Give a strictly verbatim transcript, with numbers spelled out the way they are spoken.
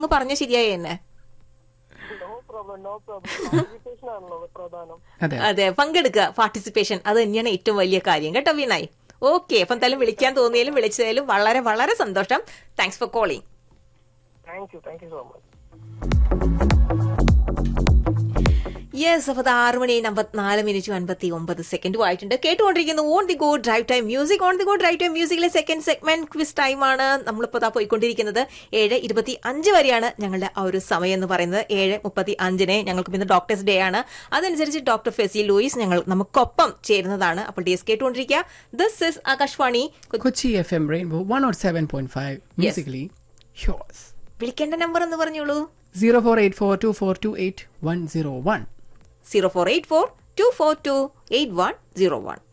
പറഞ്ഞ ശരിയായി തന്നെ. അതെ, പങ്കെടുക്കുക, പാർട്ടിസിപ്പേഷൻ, അത് തന്നെയാണ് ഏറ്റവും വലിയ കാര്യം കേട്ടോ വിനായ്. ഓക്കെ, അപ്പൊ എന്തായാലും വിളിക്കാൻ തോന്നിയാലും വിളിച്ചതായാലും വളരെ വളരെ സന്തോഷം. Thanks for calling. Thank you thank you so much. Yes, അപ്പൊ ആറ് മണി അമ്പത്തിനാല് മിനിറ്റും അൻപത്തി ഒമ്പത് സെക്കൻഡും ആയിട്ടുണ്ട്. കേട്ടുകൊണ്ടിരിക്കുന്നു on the go drive time music. On the go drive time മ്യൂസിക്കിലെ second segment quiz ടൈമാണ് നമ്മളിപ്പോൾ ഇതാ പോയിക്കൊണ്ടിരിക്കുന്നത്. ഏഴ് ഇരുപത്തി അഞ്ച് വരെയാണ് ഞങ്ങളുടെ ആ ഒരു സമയം എന്ന് പറയുന്നത്. ഏഴ് മുപ്പത്തി അഞ്ചിന് ഞങ്ങൾക്ക് ഇന്ന് ഡോക്ടേഴ്സ് ഡേ ആണ്. അതനുസരിച്ച് ഡോക്ടർ ഫെസി ലൂയിസ് ഞങ്ങൾ നമുക്കൊപ്പം ചേരുന്നതാണ്. അപ്പോൾ days കേട്ടുകൊണ്ടിരിക്കുക. This is Akashvani Kochi F M rainbow one oh seven point five musically yours. വിളിക്കേണ്ട നമ്പർ എന്ന് പറഞ്ഞോളൂ. zero four eight four two four two eight one zero one. zero four eight four two four two eight one zero one.